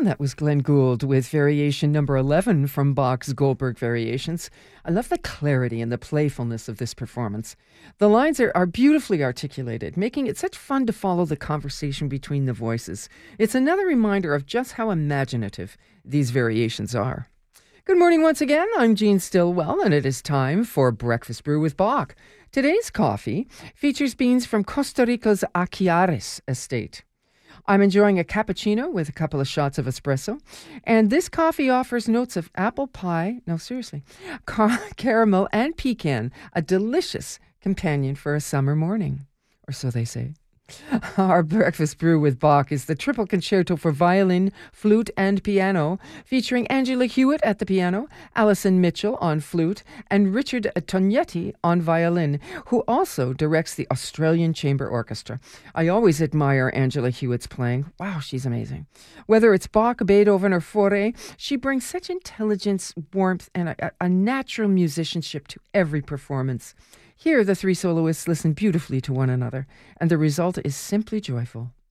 And that was Glenn Gould with variation number 11 from Bach's Goldberg Variations. I love the clarity and the playfulness of this performance. The lines are beautifully articulated, making it such fun to follow the conversation between the voices. It's another reminder of just how imaginative these variations are. Good morning once again. I'm Jean Stillwell, and it is time for Breakfast Brew with Bach. Today's coffee features beans from Costa Rica's Achiares estate. I'm enjoying a cappuccino with a couple of shots of espresso, and this coffee offers notes of apple pie, no seriously, caramel and pecan, a delicious companion for a summer morning, or so they say. Our Breakfast Brew with Bach is the triple concerto for violin, flute, and piano, featuring Angela Hewitt at the piano, Alison Mitchell on flute, and Richard Tognetti on violin, who also directs the Australian Chamber Orchestra. I always admire Angela Hewitt's playing. Wow, she's amazing. Whether it's Bach, Beethoven, or Fauré, she brings such intelligence, warmth, and a natural musicianship to every performance. Here, the three soloists listen beautifully to one another, and the result is simply joyful.